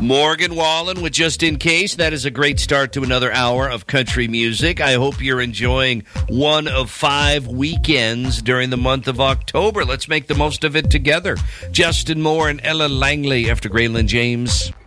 Morgan Wallen with Just In Case. That is a great start to another hour of country music. I hope you're enjoying one of 5 weekends during the month of October. Let's make the most of it together. Justin Moore and Ella Langley after Graylin James.